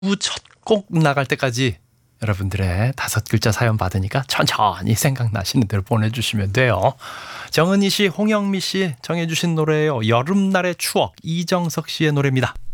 첫 곡 나갈 때까지 여러분들의 5글자 사연 받으니까 천천히 생각나시는 대로 보내주시면 돼요. 정은희 씨, 홍영미 씨 정해주신 노래예요. 여름날의 추억, 이정석 씨의 노래입니다.